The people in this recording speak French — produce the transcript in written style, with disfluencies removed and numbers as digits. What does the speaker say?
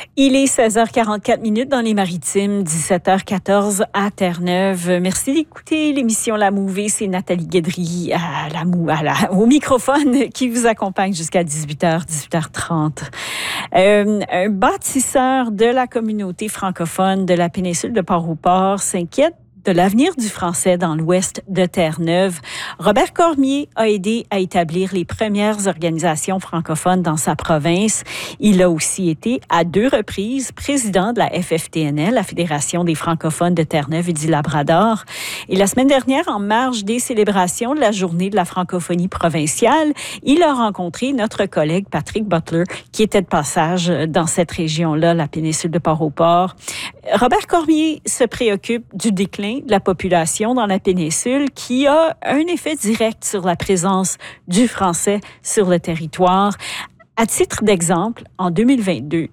Il est 16h44 dans les Maritimes, 17h14 à Terre-Neuve. Merci d'écouter l'émission La Mouvée. C'est Nathalie Guédry au microphone qui vous accompagne jusqu'à 18h, 18h30. Un bâtisseur de la communauté francophone de la péninsule de Port-au-Port s'inquiète de l'avenir du français dans l'ouest de Terre-Neuve. Robert Cormier a aidé à établir les premières organisations francophones dans sa province. Il a aussi été à 2 reprises président de la FFTNL, la Fédération des francophones de Terre-Neuve et du Labrador. Et la semaine dernière, en marge des célébrations de la journée de la francophonie provinciale, il a rencontré notre collègue Patrick Butler, qui était de passage dans cette région-là, la péninsule de Port-au-Port. Robert Cormier se préoccupe du déclin de la population dans la péninsule qui a un effet direct sur la présence du français sur le territoire. À titre d'exemple, en 2022,